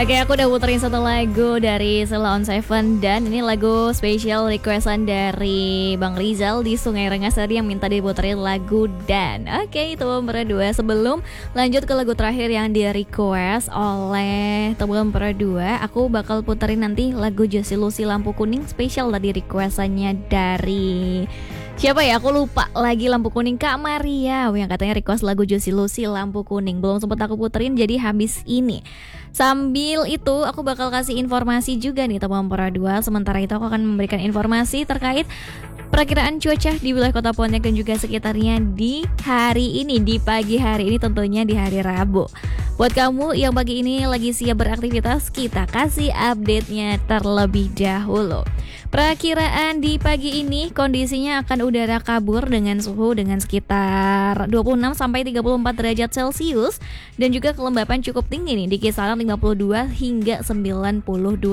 Oke, aku udah puterin satu lagu dari Sheila on Seven. Dan ini lagu spesial requestan dari Bang Rizal di Sungai Rengas tadi yang minta diputerin lagu Dan. Oke, itu berdua. Sebelum lanjut ke lagu terakhir yang di request oleh teman berdua, aku bakal puterin nanti lagu Josie Lucy Lampu Kuning spesial tadi requestannya dari siapa ya? Aku lupa lagi. Lampu Kuning Kak Maria yang katanya request lagu Josie Lucy Lampu Kuning. Belum sempat aku puterin jadi habis ini. Sambil itu aku bakal kasih informasi juga nih teman dua. Sementara itu aku akan memberikan informasi terkait perakiraan cuaca di wilayah Kota Pontianak dan juga sekitarnya di hari ini, di pagi hari ini, tentunya di hari Rabu. Buat kamu yang pagi ini lagi siap beraktivitas, kita kasih update-nya terlebih dahulu. Perakiraan di pagi ini kondisinya akan udara kabur dengan suhu dengan sekitar 26 sampai 34 derajat Celcius dan juga kelembapan cukup tinggi nih di kisaran 52 hingga 92%.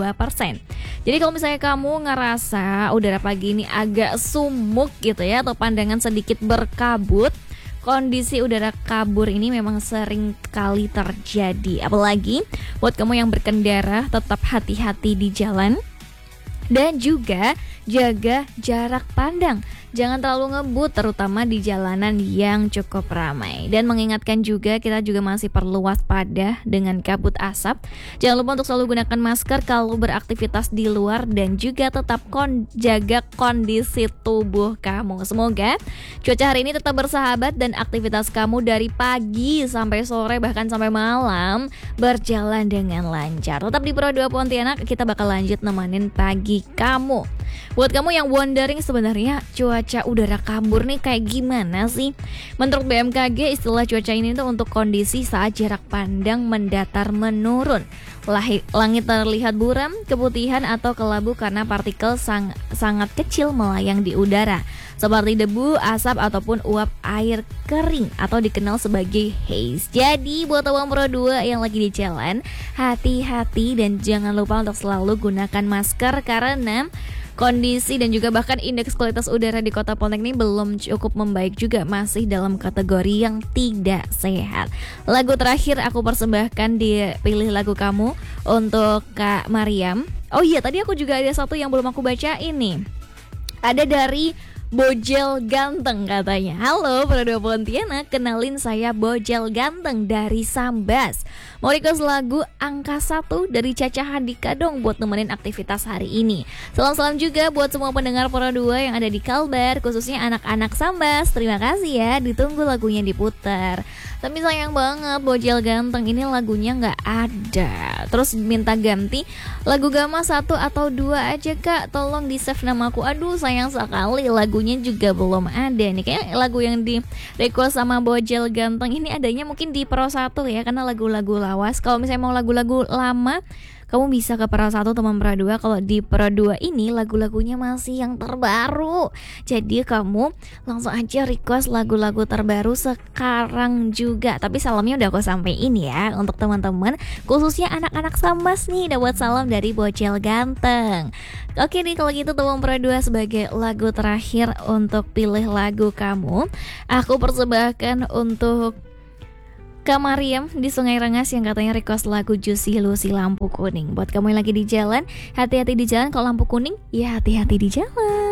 Jadi kalau misalnya kamu ngerasa udara pagi ini agak sumuk gitu ya, atau pandangan sedikit berkabut, kondisi udara kabur ini memang sering kali terjadi. Apalagi buat kamu yang berkendara, tetap hati-hati di jalan. Dan juga jaga jarak pandang. Jangan terlalu ngebut terutama di jalanan yang cukup ramai. Dan mengingatkan juga kita juga masih perlu waspada dengan kabut asap. Jangan lupa untuk selalu gunakan masker kalau beraktivitas di luar dan juga tetap jaga kondisi tubuh kamu. Semoga cuaca hari ini tetap bersahabat dan aktivitas kamu dari pagi sampai sore bahkan sampai malam berjalan dengan lancar. Tetap di Pro 2 Pontianak, kita bakal lanjut nemenin pagi kamu. Buat kamu yang wondering sebenarnya cuaca udara kabur nih kayak gimana sih? Menurut BMKG istilah cuaca ini tuh untuk kondisi saat jarak pandang mendatar menurun. Langit terlihat buram, keputihan atau kelabu karena partikel sangat kecil melayang di udara, seperti debu, asap ataupun uap air kering atau dikenal sebagai haze. Jadi buat Abang Pro 2 yang lagi di jalan, hati-hati dan jangan lupa untuk selalu gunakan masker karena kondisi dan juga bahkan indeks kualitas udara di Kota Pontianak ini belum cukup membaik juga, masih dalam kategori yang tidak sehat. Lagu terakhir aku persembahkan di pilih lagu kamu untuk Kak Mariam. Oh iya, tadi aku juga ada satu yang belum aku bacain nih. Ada dari Bojel Ganteng katanya. Halo Pro 2 Pontianak, kenalin saya Bojel Ganteng dari Sambas. Mau request lagu Angka 1 dari Caca Handika dong buat nemenin aktivitas hari ini. Salam-salam juga buat semua pendengar Pro 2 yang ada di Kalbar, khususnya anak-anak Sambas. Terima kasih ya, ditunggu lagunya diputar. Tapi sayang banget Bojel Ganteng ini lagunya gak ada. Terus minta ganti lagu Gama 1 atau 2 aja Kak, tolong di save namaku. Aduh sayang sekali, lagunya juga belum ada nih. Kayak lagu yang di request sama Bojel Ganteng ini adanya mungkin di Pro 1 ya, karena lagu-lagu lawas. Kalau misalnya mau lagu-lagu lama, kamu bisa ke Pro 1 teman Pro 2. Kalau di Pro 2 ini lagu-lagunya masih yang terbaru. Jadi kamu langsung aja request lagu-lagu terbaru sekarang juga. Tapi salamnya udah aku sampein ya untuk teman-teman, khususnya anak-anak Sambas nih. Dapat salam dari Bojel Ganteng. Oke nih, kalau gitu teman Pro 2 sebagai lagu terakhir untuk pilih lagu kamu, aku persembahkan untuk Kak Mariam di Sungai Rengas yang katanya request lagu Josie Lucy Lampu Kuning. Buat kamu yang lagi di jalan, hati-hati di jalan. Kalau lampu kuning, ya hati-hati di jalan.